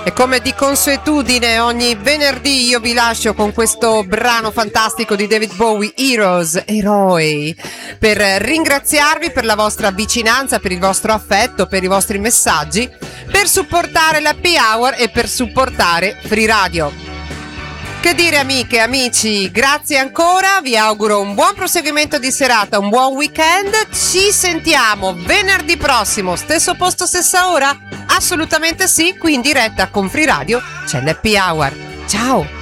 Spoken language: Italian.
E come di consuetudine ogni venerdì io vi lascio con questo brano fantastico di David Bowie, Heroes, eroi, per ringraziarvi per la vostra vicinanza, per il vostro affetto, per i vostri messaggi, per supportare l'Happy Hour e per supportare Free Radio. Che dire, amiche e amici, grazie ancora, vi auguro un buon proseguimento di serata, un buon weekend, ci sentiamo venerdì prossimo, stesso posto, stessa ora? Assolutamente sì, qui in diretta con Free Radio c'è l'Happy Hour. Ciao!